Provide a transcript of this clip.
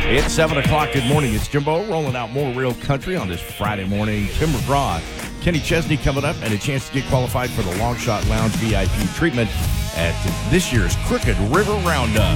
It's 7 o'clock. Good morning. It's Jimbo rolling out more real country on this Friday morning. Tim McGraw, Kenny Chesney coming up, and a chance to get qualified for the Long Shot Lounge VIP treatment at this year's Crooked River Roundup.